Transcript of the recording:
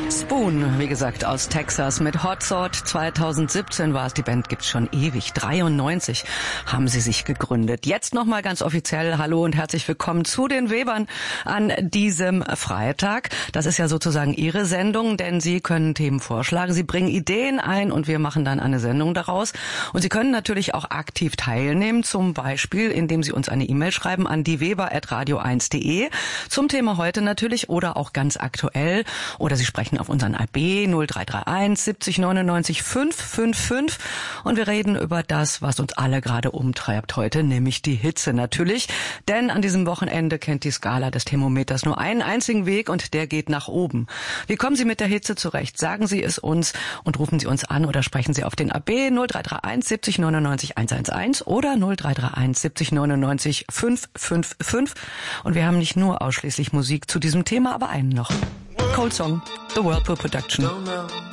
Spoon, wie gesagt, aus Texas mit Hot Sort. 2017 war es, die Band gibt's schon ewig. 93 haben sie sich gegründet. Jetzt nochmal ganz offiziell hallo und herzlich willkommen zu den Webern an diesem Freitag. Das ist ja sozusagen Ihre Sendung, denn Sie können Themen vorschlagen. Sie bringen Ideen ein und wir machen dann eine Sendung daraus. Und Sie können natürlich auch aktiv teilnehmen, zum Beispiel, indem Sie uns eine E-Mail schreiben an dieweber@radio1.de zum Thema heute natürlich oder auch ganz aktuell. Oder Sie sprechen auf unseren AB 0331 70 99 555 und wir reden über das, was uns alle gerade umtreibt heute, nämlich die Hitze natürlich. Denn an diesem Wochenende kennt die Skala des Thermometers nur einen einzigen Weg und der geht nach oben. Wie kommen Sie mit der Hitze zurecht? Sagen Sie es uns und rufen Sie uns an oder sprechen Sie auf den AB 0331 70 99 111 oder 0331 70 99 555. Und wir haben nicht nur ausschließlich Musik zu diesem Thema, aber einen noch. Cold Song, The Whirlpool Production.